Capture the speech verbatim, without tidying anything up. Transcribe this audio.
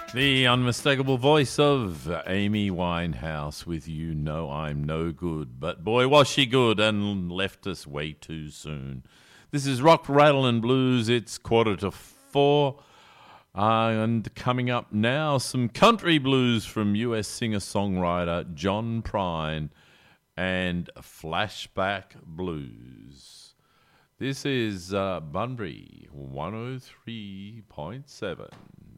The unmistakable voice of Amy Winehouse with You Know I'm No Good. But boy, was she good and left us way too soon. This is Rock, Rattle and Blues. It's quarter to four. Uh, and coming up now, some country blues from U S singer-songwriter John Prine and Flashback Blues. This is uh, Bunbury one oh three point seven.